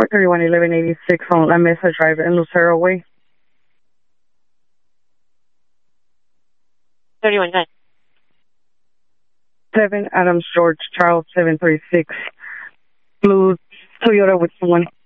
431-1186 on La Mesa Drive in Lucero Way. 31-9. 7 Adams George Charles 736. Blue Toyota with someone.